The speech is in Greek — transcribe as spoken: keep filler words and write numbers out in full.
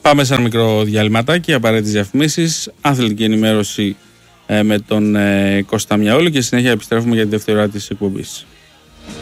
Πάμε σε ένα μικρό διαλυματάκι, απαραίτητες διαφημίσεις, αθλητική ενημέρωση ε, με τον ε, Κώστα Μιαόλη και συνέχεια επιστρέφουμε για τη δεύτερη ώρα της εκπομπής.